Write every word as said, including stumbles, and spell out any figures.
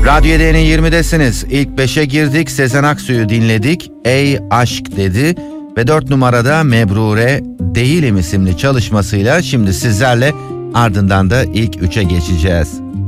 Radyo D'nin yirmidesiniz. İlk beşe girdik. Sezen Aksu'yu dinledik. Ey aşk dedi. Ve dört numarada Mebrure Değilim isimli çalışmasıyla şimdi sizlerle, ardından da ilk üçe geçeceğiz.